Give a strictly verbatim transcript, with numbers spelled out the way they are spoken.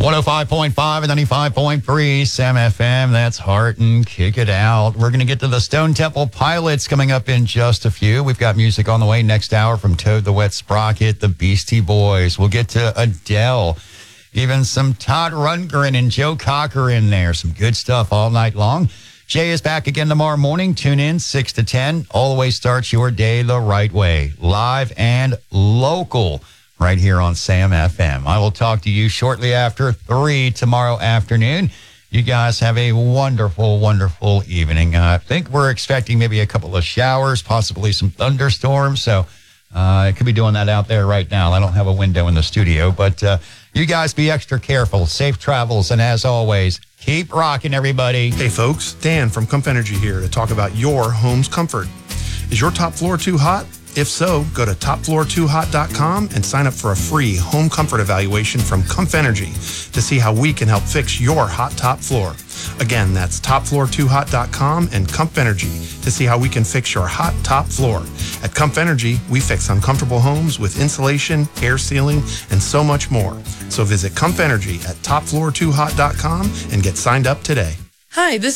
one oh five point five and ninety-five point three Sam F M. That's Heart and Kick It Out. We're going to get to the Stone Temple Pilots coming up in just a few. We've got music on the way next hour from Toad the Wet Sprocket, the Beastie Boys. We'll get to Adele, even some Todd Rundgren and Joe Cocker in there. Some good stuff all night long. Jay is back again tomorrow morning. Tune in six to ten. Always starts your day the right way. Live and local right here on Sam F M. I will talk to you shortly after three tomorrow afternoon. You guys have a wonderful, wonderful evening. Uh, I think we're expecting maybe a couple of showers, possibly some thunderstorms. So uh, I could be doing that out there right now. I don't have a window in the studio, but uh, you guys be extra careful. Safe travels. And as always, keep rocking, everybody. Hey, folks. Dan from Comf Energy here to talk about your home's comfort. Is your top floor too hot? If so, go to top floor too hot dot com and sign up for a free home comfort evaluation from Comf Energy to see how we can help fix your hot top floor. Again, that's top floor too hot dot com and Comf Energy to see how we can fix your hot top floor. At Comf Energy, we fix uncomfortable homes with insulation, air sealing, and so much more. So visit Comf Energy at top floor too hot dot com and get signed up today. Hi, this